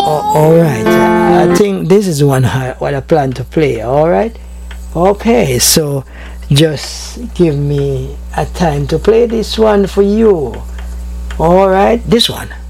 Alright, I think this is what I plan to play. Alright, okay, so just give me a time to play this one for you. Alright, this one.